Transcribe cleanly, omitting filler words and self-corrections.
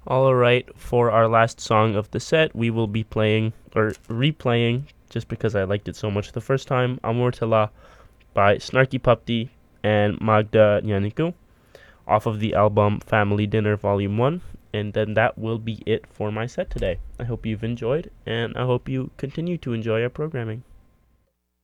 All right, for our last song of the set, we will be playing or replaying, just because I liked it so much the first time, Amor Tila by Snarky Puppy and Magda Nyaniku off of the album Family Dinner Volume 1. And then that will be it for my set today. I hope you've enjoyed, and I hope you continue to enjoy our programming.